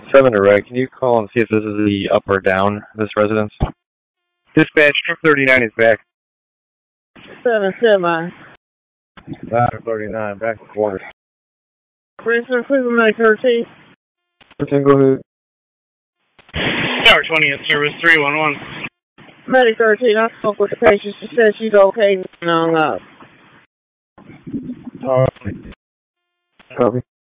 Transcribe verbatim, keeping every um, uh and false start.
seven to Red. Can you call and see if this is the up or down, this residence? Dispatch, truck thirty-nine is back. seven semi. Ladder thirty-nine, back to quarters. Prisoner, please make thirteen. thirteen, go ahead. Tower twenty at service three one one. Medic thirteen, I spoke with the patient. She said she's okay and hung up. All right. Copy.